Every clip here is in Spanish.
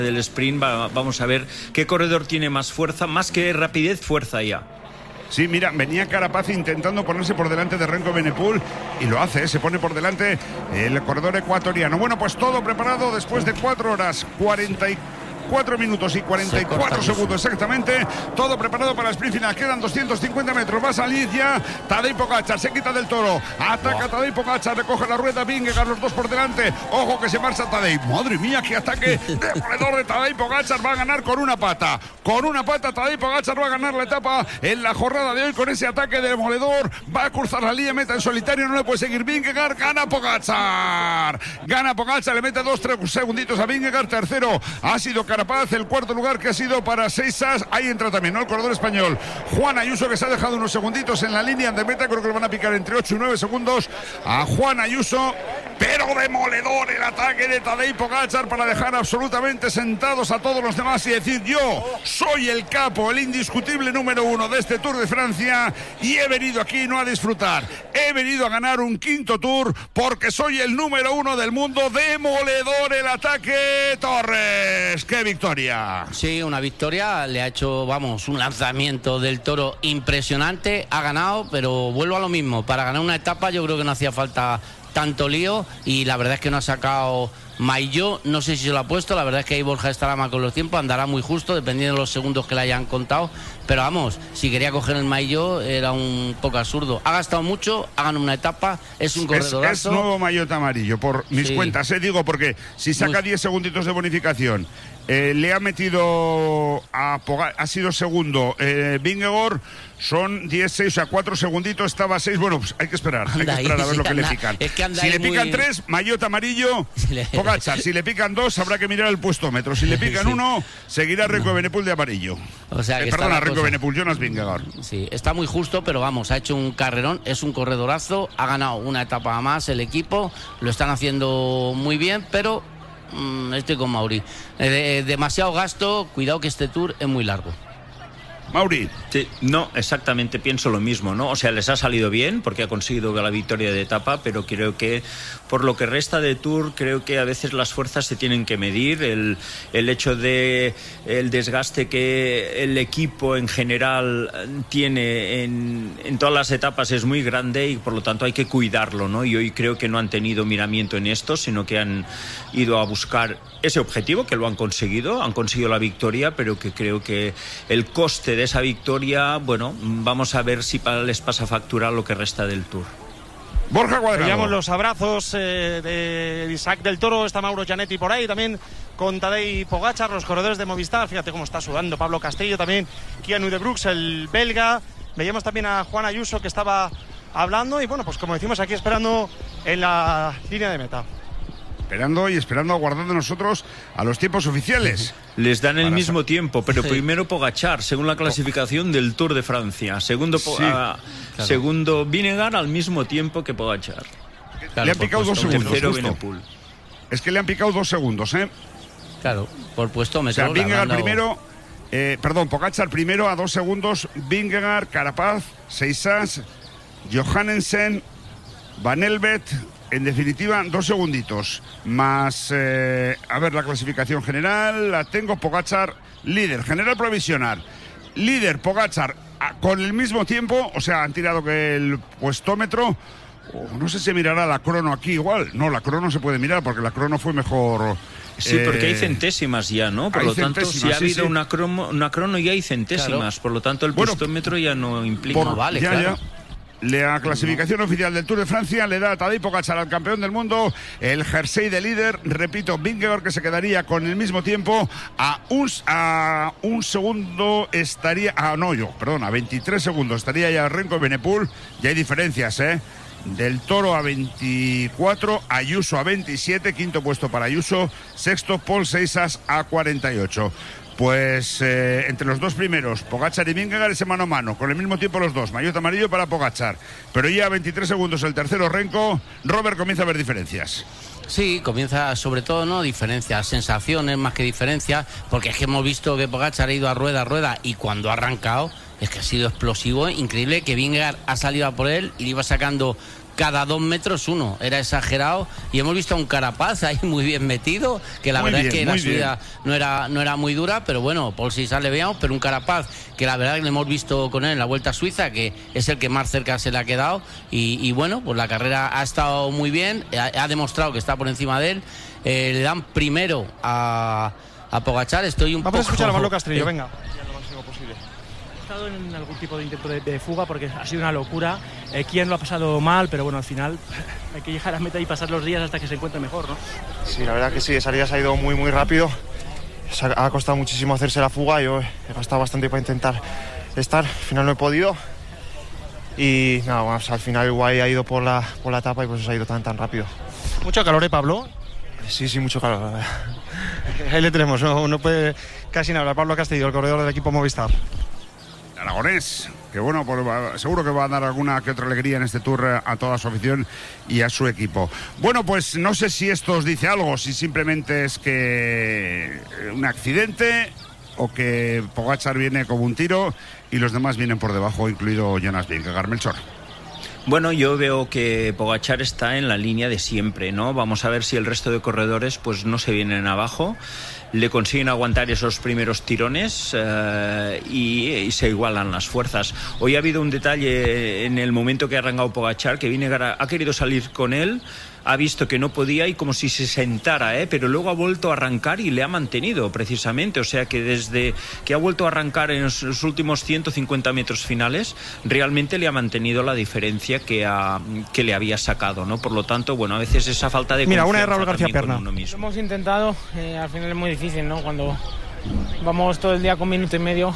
del sprint. Vamos a ver qué corredor tiene más fuerza, más que rapidez, fuerza ya. Sí, mira, venía Carapaz intentando ponerse por delante de Renko Evenepoel y lo hace, se pone por delante el corredor ecuatoriano. Bueno, pues todo preparado después de 4 horas 44 minutos y 44 segundos exactamente. Todo preparado para el sprint final. Quedan 250 metros. Va a salir ya Tadej Pogačar. Se quita del Toro. Ataca Tadej Pogačar. Recoge la rueda. Vingegaard, los dos por delante. Ojo que se marcha Tadej. Madre mía, qué ataque demoledor de Tadej Pogačar. Va a ganar con una pata. Con una pata Tadej Pogačar va a ganar la etapa en la jornada de hoy con ese ataque demoledor. Va a cruzar la línea meta en solitario. No le puede seguir Vingegaard. Gana Pogačar. Gana Pogačar. Le mete 2-3 segunditos a Vingegaard. Tercero ha sido Carapaz. El cuarto lugar que ha sido para Seisas. Ahí entra también, ¿no?, el corredor español Juan Ayuso, que se ha dejado unos segunditos en la línea de meta. Creo que le van a picar entre 8 y 9 segundos a Juan Ayuso. Pero demoledor el ataque de Tadej Pogačar para dejar absolutamente sentados a todos los demás y decir: yo soy el capo, el indiscutible número 1 de este Tour de Francia, y he venido aquí no a disfrutar, he venido a ganar un quinto Tour porque soy el número 1 del mundo. Demoledor el ataque, Torres. ¡Qué victoria! Sí, una victoria. Le ha hecho, vamos, un lanzamiento del Toro impresionante. Ha ganado, pero vuelvo a lo mismo. Para ganar una etapa yo creo que no hacía falta tanto lío, y la verdad es que no ha sacado Maillot. No sé si se lo ha puesto. La verdad es que ahí Borja estará mal con los tiempos, andará muy justo dependiendo de los segundos que le hayan contado, pero vamos, si quería coger el Maillot era un poco absurdo. Ha gastado mucho, ha ganado una etapa, es un corredorazo. Es nuevo Maillot amarillo por mis cuentas, digo, porque si saca 10 segunditos de bonificación, le ha metido ha sido segundo Vingegaard, son 16, o sea, 4 segunditos, estaba 6. Bueno, pues hay que esperar a ver lo que le pican. Si le pican 3, Maillot amarillo, Pogačar. Si le pican 2, habrá que mirar el puestómetro. Si le pican 1, seguirá Renko Evenepoel de amarillo. O sea, perdona, Renko Evenepoel, Jonas Vingegaard. Sí, está muy justo, pero vamos, ha hecho un carrerón, es un corredorazo, ha ganado una etapa más el equipo, lo están haciendo muy bien, pero estoy con Mauri. Demasiado gasto, cuidado que este Tour es muy largo. Mauri. Sí, no, exactamente, pienso lo mismo, ¿no? O sea, les ha salido bien porque ha conseguido la victoria de etapa, pero creo que por lo que resta de Tour, creo que a veces las fuerzas se tienen que medir. El hecho de el desgaste que el equipo en general tiene en todas las etapas es muy grande y por lo tanto hay que cuidarlo, ¿no? Y hoy creo que no han tenido miramiento en esto, sino que han ido a buscar ese objetivo, que lo han conseguido la victoria, pero que creo que el coste de esa victoria, bueno, vamos a ver si les pasa factura lo que resta del Tour. Borja Cuadrado. Veamos los abrazos de Isaac del Toro, está Mauro Gianetti por ahí, también con Tadej Pogačar, los corredores de Movistar. Fíjate cómo está sudando Pablo Castillo, también Keanu de Brooks, el belga. Veíamos también a Juan Ayuso, que estaba hablando, y bueno, pues como decimos, aquí esperando en la línea de meta. Esperando, aguardando nosotros a los tiempos oficiales. Les dan el mismo tiempo, pero primero Pogačar, según la clasificación del Tour de Francia. Segundo Vingegaard al mismo tiempo que Pogačar. Claro, le han picado 2 segundos. Es que le han picado 2 segundos, ¿eh? Claro, por puesto me Vingegaard primero, Pogačar primero a 2 segundos, Vingegaard, Carapaz, Seisas, Johannesen, Van Elbert. En definitiva, 2 segunditos más. A ver, la clasificación general la tengo. Pogačar líder, general provisional. Líder Pogačar con el mismo tiempo, o sea, han tirado que el puestómetro. No sé si mirará la crono aquí igual. No, la crono se puede mirar porque la crono fue mejor. Sí, porque hay centésimas ya, ¿no? Por lo tanto, si ha habido una crono ya hay centésimas. Claro. Por lo tanto, el puestómetro ya no implica. Vale, claro. La clasificación oficial del Tour de Francia le da a Tadej Pogačar, al campeón del mundo, el jersey de líder. Repito, Vingegaard, que se quedaría con el mismo tiempo, a un segundo estaría. A 23 segundos estaría ya Renko Evenepoel. Ya hay diferencias, ¿eh? Del Toro a 24, Ayuso a 27, quinto puesto para Ayuso, sexto Paul Seisas a 48. Pues entre los dos primeros, Pogačar y Vingegaard, ese mano a mano, con el mismo tiempo los dos, maillot amarillo para Pogačar. Pero ya a 23 segundos el tercero Renko. Robert, comienza a ver diferencias. Sí, comienza sobre todo, ¿no? Diferencias, sensaciones más que diferencias, porque es que hemos visto que Pogačar ha ido a rueda y cuando ha arrancado es que ha sido explosivo, increíble, que Vingegaard ha salido a por él y le iba sacando cada 2 metros uno, era exagerado, y hemos visto a un Carapaz ahí muy bien metido, que la verdad es que la subida no era muy dura, pero bueno, por si sale veamos, pero un Carapaz que la verdad que lo hemos visto con él en la Vuelta a Suiza, que es el que más cerca se le ha quedado, y bueno, pues la carrera ha estado muy bien, ha demostrado que está por encima de él. Le dan primero a Pogačar. Vamos a escuchar a Pablo Castrillo, venga. En algún tipo de intento de fuga porque ha sido una locura. Kian lo ha pasado mal, pero bueno, al final hay que llegar a meta y pasar los días hasta que se encuentre mejor, ¿no? Sí, la verdad que sí, esa salida se ha ido muy rápido. Ha costado muchísimo hacerse la fuga. Yo he gastado bastante para intentar estar, al final no he podido. Y nada, bueno, al final el Guay ha ido por la etapa y pues se ha ido tan rápido. Mucho calor, Pablo. Sí, mucho calor, la verdad. Ahí le tenemos, no puede casi nada hablar. Pablo Castillo, el corredor del equipo Movistar. Aragonés, que bueno, pues seguro que va a dar alguna que otra alegría en este Tour a toda su afición y a su equipo. Bueno, pues no sé si esto os dice algo, si simplemente es que un accidente o que Pogačar viene como un tiro y los demás vienen por debajo, incluido Jonas Vingegaard. Melchor. Bueno, yo veo que Pogačar está en la línea de siempre, ¿no? Vamos a ver si el resto de corredores pues no se vienen abajo, le consiguen aguantar esos primeros tirones y se igualan las fuerzas. Hoy ha habido un detalle en el momento que ha arrancado Pogačar, que Vingegaard ha querido salir con él, ha visto que no podía y como si se sentara, pero luego ha vuelto a arrancar y le ha mantenido precisamente, o sea que desde que ha vuelto a arrancar en los últimos 150 metros finales realmente le ha mantenido la diferencia que le había sacado, ¿no? Por lo tanto, bueno, a veces esa falta de confianza. Mira, una de Raúl García Pierna. Lo hemos intentado, al final es muy difícil, ¿no? Cuando vamos todo el día con minuto y medio,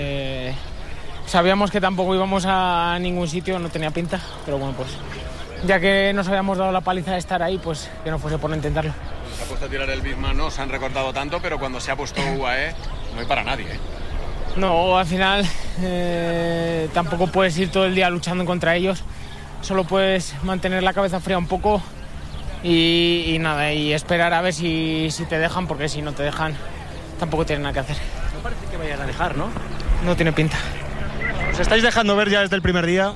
sabíamos que tampoco íbamos a ningún sitio, no tenía pinta, pero bueno, pues ya que nos habíamos dado la paliza de estar ahí, pues que no fuese por no intentarlo. Se ha puesto a tirar el Bismarck, no se han recortado tanto, pero cuando se ha puesto UAE no hay para nadie, No, al final tampoco puedes ir todo el día luchando contra ellos, solo puedes mantener la cabeza fría un poco y nada, y esperar a ver si te dejan, porque si no te dejan tampoco tienen nada que hacer. No parece que vayan a dejar, ¿no? No tiene pinta. Os estáis dejando ver ya desde el primer día.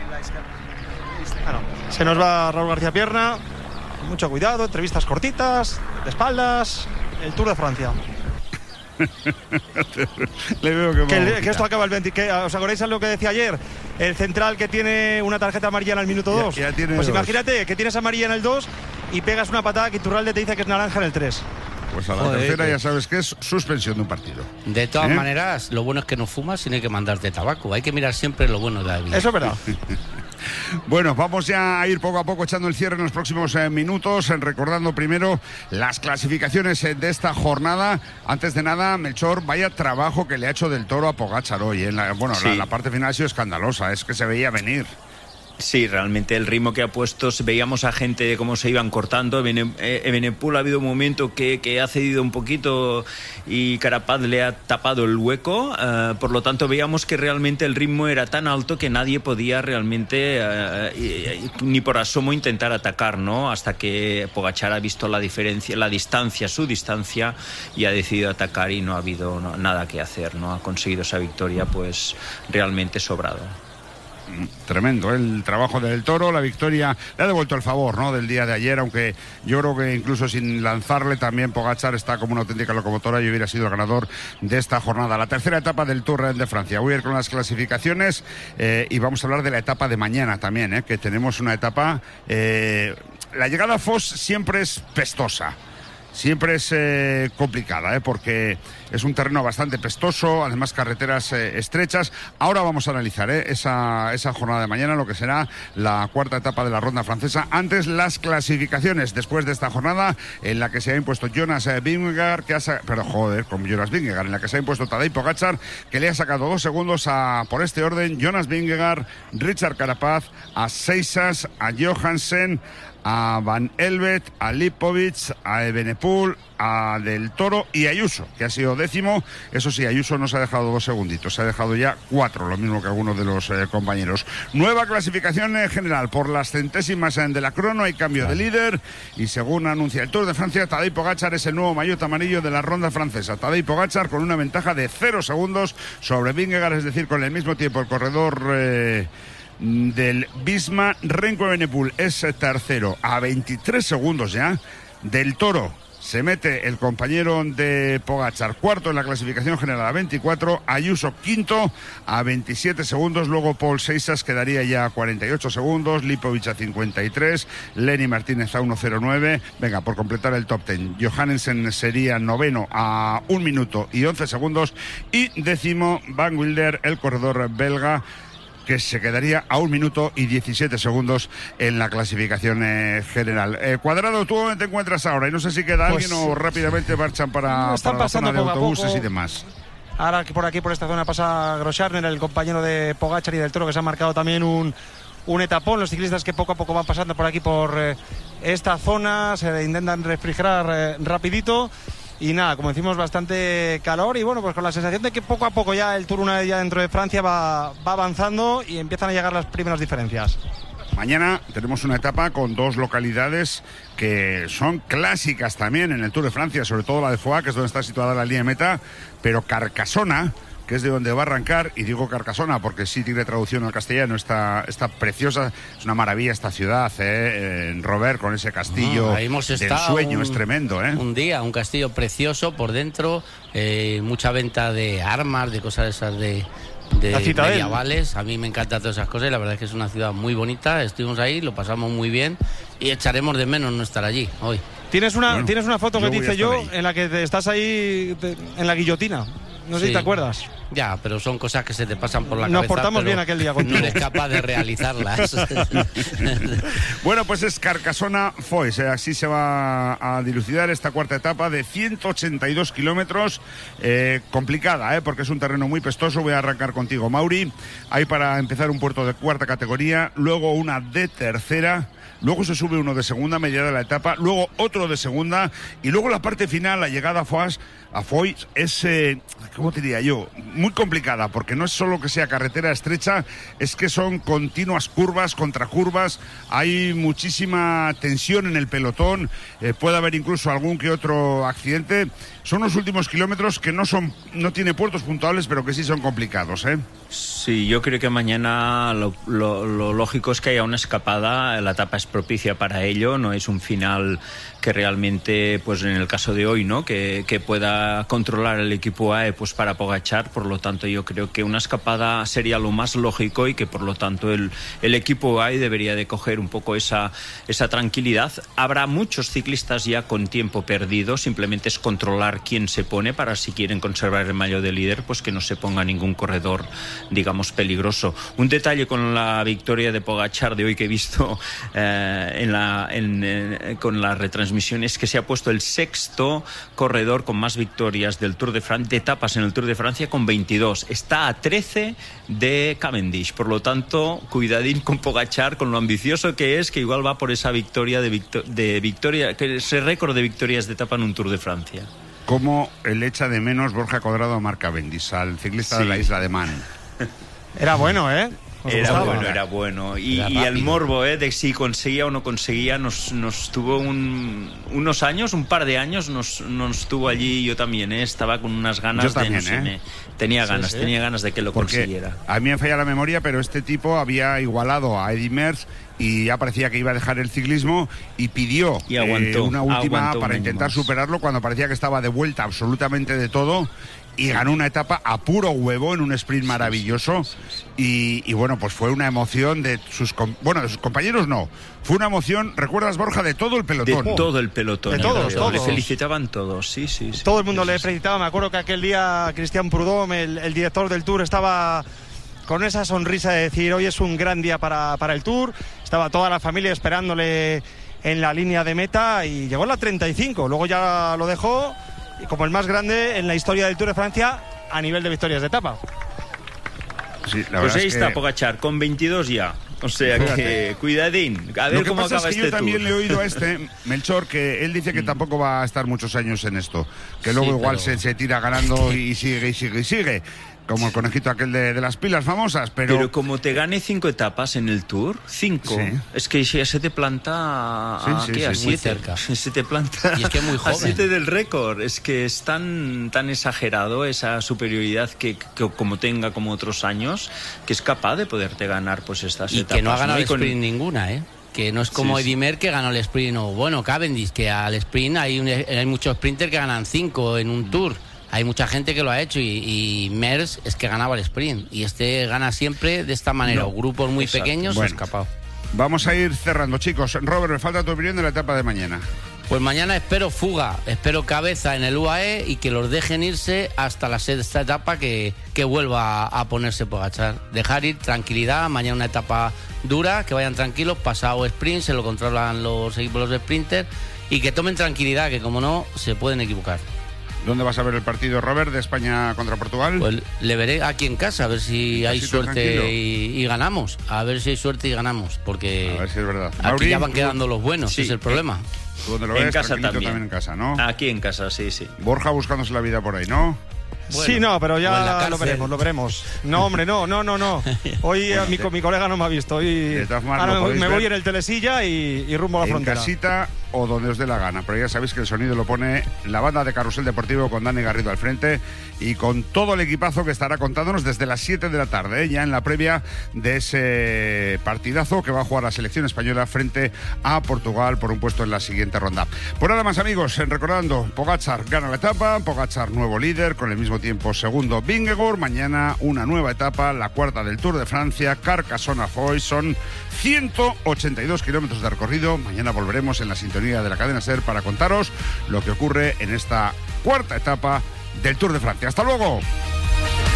Se nos va Raúl García Pierna. Mucho cuidado, entrevistas cortitas, de espaldas. El Tour de Francia. Le veo que esto acaba el 20. ¿Os acordáis de lo que decía ayer? El central que tiene una tarjeta amarilla en el minuto 2. Pues imagínate que tienes amarilla en el 2 y pegas una patada que Iturralde te dice que es naranja en el 3. Pues a la tercera ya sabes que es suspensión de un partido. De todas maneras, lo bueno es que no fumas y no hay que mandarte tabaco. Hay que mirar siempre lo bueno de la vida. Eso es verdad. Bueno, vamos ya a ir poco a poco echando el cierre en los próximos minutos, recordando primero las clasificaciones de esta jornada. Antes de nada, Melchor, vaya trabajo que le ha hecho Del Toro a Pogačar hoy. Sí. La parte final ha sido escandalosa, es que se veía venir. Sí, realmente el ritmo que ha puesto, veíamos a gente de cómo se iban cortando. Evenepoel ha habido un momento que ha cedido un poquito y Carapaz le ha tapado el hueco, por lo tanto veíamos que realmente el ritmo era tan alto que nadie podía realmente ni por asomo intentar atacar, ¿no? Hasta que Pogačar ha visto la diferencia, su distancia, y ha decidido atacar y no ha habido nada que hacer, ¿no? Ha conseguido esa victoria pues realmente sobrado. Tremendo el trabajo de Del Toro, la victoria le ha devuelto el favor, ¿no?, del día de ayer, aunque yo creo que incluso sin lanzarle también Pogačar está como una auténtica locomotora y hubiera sido el ganador de esta jornada. La tercera etapa del Tour de Francia. Voy a ir con las clasificaciones y vamos a hablar de la etapa de mañana también, que tenemos una etapa, la llegada a Foss siempre es pestosa. Siempre es complicada, porque es un terreno bastante pestoso, además carreteras estrechas. Ahora vamos a analizar esa jornada de mañana, lo que será la cuarta etapa de la ronda francesa. Antes, las clasificaciones después de esta jornada en la que se ha impuesto Jonas Vingegaard, en la que se ha impuesto Tadej Pogačar, que le ha sacado 2 segundos por este orden: Jonas Vingegaard, Richard Carapaz, a Seisas, a Johansen, a Van Elvet, a Lipovic, a Evenepoel, a Del Toro y a Ayuso, que ha sido 10º. Eso sí, Ayuso no se ha dejado 2 segunditos, se ha dejado ya 4, lo mismo que algunos de los compañeros. Nueva clasificación general por las centésimas de la crono. Hay cambio de líder y según anuncia el Tour de Francia, Tadej Pogačar es el nuevo maillot amarillo de la ronda francesa. Tadej Pogačar con una ventaja de 0 segundos sobre Vingegaard, es decir, con el mismo tiempo el corredor del Visma. Renko Evenepoel es tercero a 23 segundos ya del Toro. Se mete el compañero de Pogačar, cuarto en la clasificación general a 24, Ayuso quinto a 27 segundos, luego Paul Seixas quedaría ya a 48 segundos, Lipovic a 53, Lenny Martínez a 1.09, venga, por completar el top 10, Johannesen sería noveno a 1 minuto y 11 segundos, y décimo Van Wilder, el corredor belga, que se quedaría a 1 minuto y 17 segundos en la clasificación general. Cuadrado, ¿tú dónde te encuentras ahora? Y no sé si queda alguien o rápidamente marchan para la zona de autobuses y demás. Ahora que por aquí, por esta zona, pasa Groscharner, el compañero de Pogačar y del Toro, que se ha marcado también un etapón. Los ciclistas que poco a poco van pasando por aquí, por esta zona, se intentan refrigerar rapidito. Y nada, como decimos, bastante calor y bueno, pues con la sensación de que poco a poco ya el Tour, una vez ya dentro de Francia, va avanzando y empiezan a llegar las primeras diferencias. Mañana tenemos una etapa con dos localidades que son clásicas también en el Tour de Francia, sobre todo la de Foix, que es donde está situada la línea de meta, pero Carcassona, que es de donde va a arrancar, y digo Carcassona porque sí tiene traducción al castellano, está preciosa, es una maravilla esta ciudad, en Robert, con ese castillo ahí hemos del estado sueño, es tremendo. Un día, un castillo precioso por dentro, mucha venta de armas, de cosas esas de medievales. A mí me encantan todas esas cosas y la verdad es que es una ciudad muy bonita. Estuvimos ahí, lo pasamos muy bien y echaremos de menos no estar allí hoy. Tienes una foto que te hice yo en la que estás ahí en la guillotina. No sé si te acuerdas. Ya, pero son cosas que se te pasan por la cabeza. Nos portamos bien aquel día contigo. No eres capaz de realizarlas. Bueno, pues es Carcassona-Foix. Así se va a dilucidar esta cuarta etapa de 182 kilómetros. Complicada, porque es un terreno muy pestoso. Voy a arrancar contigo, Mauri. Hay para empezar un puerto de cuarta categoría, luego una de tercera. Luego se sube uno de segunda, media de la etapa, luego otro de segunda, y luego la parte final, la llegada a Foix es, ¿cómo te diría yo? Muy complicada, porque no es solo que sea carretera estrecha, es que son continuas curvas, contracurvas, hay muchísima tensión en el pelotón, puede haber incluso algún que otro accidente. Son los últimos kilómetros que no tiene puertos puntuables, pero que sí son complicados, Sí, yo creo que mañana lo lógico es que haya una escapada, la etapa es propicia para ello, no es un final que realmente, pues en el caso de hoy, ¿no? Que pueda controlar el equipo AE pues para Pogačar, por lo tanto yo creo que una escapada sería lo más lógico y que por lo tanto el equipo AE debería de coger un poco esa tranquilidad. Habrá muchos ciclistas ya con tiempo perdido, simplemente es controlar quién se pone para, si quieren conservar el maillot de líder, pues que no se ponga ningún corredor, digamos, peligroso. Un detalle con la victoria de Pogačar de hoy que he visto con la retransmisión es que se ha puesto el sexto corredor con más victorias del Tour de Francia, de etapas en el Tour de Francia, con 22. Está a 13 de Cavendish. Por lo tanto, cuidadín con Pogačar, con lo ambicioso que es, que igual va por esa victoria que ese récord de victorias de etapa en un Tour de Francia. ¿Cómo le echa de menos Borja Cuadrado a Marc Cavendish, al ciclista de la isla de Man? Era bueno, Era bueno. Y el morbo, de si conseguía o no conseguía, nos tuvo unos años, un par de años, nos tuvo allí. Yo también, estaba con unas ganas. Yo también, tenía ganas de que lo consiguiera. A mí me falla la memoria, pero este tipo había igualado a Eddy Merckx y ya parecía que iba a dejar el ciclismo y pidió y aguantó, una última para intentar superarlo cuando parecía que estaba de vuelta absolutamente de todo. Y ganó una etapa a puro huevo en un sprint maravilloso. Y bueno, pues fue una emoción de sus compañeros, no. Fue una emoción, ¿recuerdas, Borja? De todo el pelotón. De todo el pelotón. De todos. Le felicitaban todos, sí. Todo el mundo le felicitaba. Me acuerdo que aquel día Christian Prudhomme, el director del Tour, estaba con esa sonrisa de decir, hoy es un gran día para el Tour. Estaba toda la familia esperándole en la línea de meta y llegó en la 35. Luego ya lo dejó como el más grande en la historia del Tour de Francia a nivel de victorias de etapa. Sí, pues ahí está Pogačar, con 22 ya. O sea, que cuidadín, a ver cómo acaba este Tour. Yo también le he oído a Melchor, que él dice que tampoco va a estar muchos años en esto, que luego igual se tira ganando y sigue. como el conejito aquel de las pilas famosas, pero como te gane 5 etapas en el Tour, 5, Sí. es que ya se te planta a 7, cerca. se te planta Y es que es muy a joven. 7 del récord. Es que es tan exagerado esa superioridad que como tenga como otros años, que es capaz de poderte ganar pues estas y etapas. que no ha ganado Y el sprint ninguna, ¿eh? Que no es como Sí, sí. Eddy Merckx, que ganó el sprint, o bueno, Cavendish, que al sprint hay muchos sprinters que ganan 5 en un Tour. Hay mucha gente que lo ha hecho y Merckx es que ganaba el sprint. Y este gana siempre de esta manera, No. o grupos muy Exacto. pequeños Bueno. o escapados. Vamos a ir cerrando, chicos. Robert, me falta tu opinión de la etapa de mañana. Pues mañana espero fuga, espero cabeza en el UAE y que los dejen irse hasta la sexta etapa, que vuelva a ponerse Pogačar. Dejar ir, tranquilidad, mañana una etapa dura, que vayan tranquilos, pasado sprint, se lo controlan los equipos, los sprinters, y que tomen tranquilidad, que como no, se pueden equivocar. ¿Dónde vas a ver el partido, Robert, de España contra Portugal? Pues le veré aquí en casa, a ver si hay casito suerte tranquilo. y ganamos, a ver si hay suerte y ganamos, porque A ver si es verdad. aquí Mauri, ya van quedando los buenos, Sí. es el problema. ¿tú dónde lo En ves? casa Tranquilito también. en casa, ¿no? Aquí en casa, sí. Borja buscándose la vida por ahí, ¿no? Sí, no, pero o en la ya cárcel. lo veremos. No, hombre, no. Hoy mi colega no me ha visto. Hoy De todas formas, ahora lo podéis me voy ver en el telesilla y rumbo a la en frontera. casita o donde os dé la gana. Pero ya sabéis que el sonido lo pone la banda de Carrusel Deportivo con Dani Garrido al frente y con todo el equipazo que estará contándonos desde las 7 de la tarde, ya en la previa de ese partidazo que va a jugar la selección española frente a Portugal por un puesto en la siguiente ronda. Por nada más, amigos, recordando, Pogačar gana la etapa, Pogačar nuevo líder, con el mismo tiempo segundo Vingegaard. Mañana una nueva etapa, la cuarta del Tour de Francia, Carcassonne-Foix. Son 182 kilómetros de recorrido. Mañana volveremos en la sintonía de la cadena SER para contaros lo que ocurre en esta cuarta etapa del Tour de Francia. ¡Hasta luego!